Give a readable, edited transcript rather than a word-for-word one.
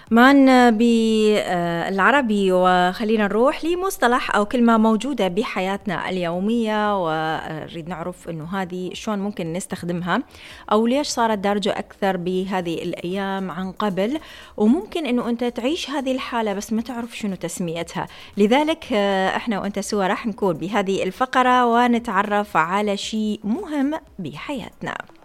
معنا بالعربي، وخلينا نروح لمصطلح أو كلمة موجودة بحياتنا اليومية، ونريد نعرف إنه هذه شلون ممكن نستخدمها، أو ليش صارت دارجة أكثر بهذه الأيام عن قبل، وممكن إنه أنت تعيش هذه الحالة بس ما تعرف شنو تسميتها. لذلك إحنا وأنت سوا راح نكون بهذه الفقرة ونتعرف على شيء مهم بحياتنا.